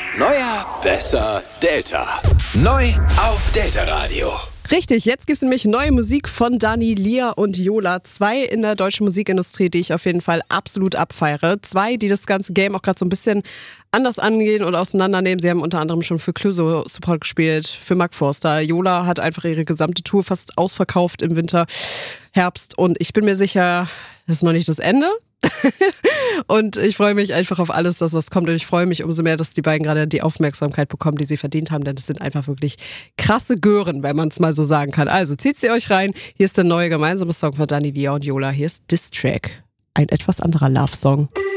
Neuer, besser, Delta. Neu auf Delta Radio. Richtig, jetzt gibt es nämlich neue Musik von Dani, Lia und Yola. 2 in der deutschen Musikindustrie, die ich auf jeden Fall absolut abfeiere. 2, die das ganze Game auch gerade so ein bisschen anders angehen und auseinandernehmen. Sie haben unter anderem schon für Clouseau Support gespielt, für Mark Forster. Yola hat einfach ihre gesamte Tour fast ausverkauft im Winter, Herbst. Und ich bin mir sicher, das ist noch nicht das Ende. Und ich freue mich einfach auf alles, das was kommt. Und ich freue mich umso mehr, dass die beiden gerade die Aufmerksamkeit bekommen, die sie verdient haben. Denn das sind einfach wirklich krasse Gören, wenn man es mal so sagen kann. Also zieht sie euch rein. Hier ist der neue gemeinsame Song von Dani, Lia und Yola. Hier ist Diss Track. Ein etwas anderer Love-Song.